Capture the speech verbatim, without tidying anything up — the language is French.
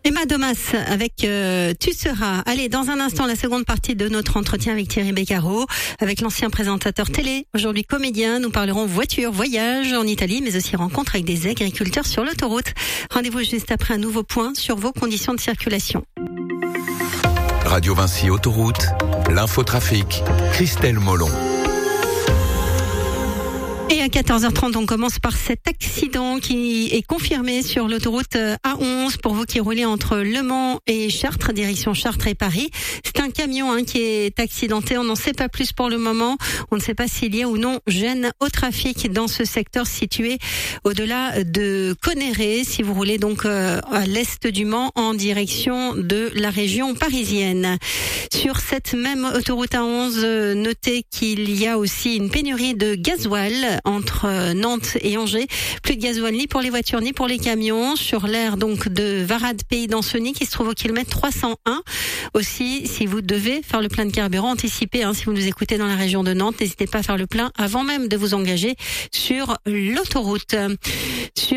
Emma Domas avec euh, Tu seras. Allez, dans un instant, la seconde partie de notre entretien avec Thierry Beccaro, avec l'ancien présentateur télé, aujourd'hui comédien. Nous parlerons voiture, voyage en Italie, mais aussi rencontre avec des agriculteurs sur l'autoroute. Rendez-vous juste après un nouveau point sur vos conditions de circulation. Radio Vinci Autoroute, l'infotrafic, Christelle Molon. Et à quatorze heures trente, on commence par cet accident qui est confirmé sur l'autoroute A onze pour vous qui roulez entre Le Mans et Chartres, direction Chartres et Paris. C'est un camion hein, qui est accidenté. On n'en sait pas plus pour le moment. On ne sait pas s'il y a ou non gêne au trafic dans ce secteur situé au-delà de Conneré. Si vous roulez donc euh, à l'est du Mans en direction de la région parisienne. Sur cette même autoroute A onze, euh, notez qu'il y a aussi une pénurie de gasoil entre Nantes et Angers. Plus de gasoil ni pour les voitures ni pour les camions sur l'aire donc de Varade Pays d'Ancenis qui se trouve au kilomètre trois cent un. Aussi, si vous devez faire le plein de carburant, anticipez hein, si vous nous écoutez dans la région de Nantes, n'hésitez pas à faire le plein avant même de vous engager sur l'autoroute. Sur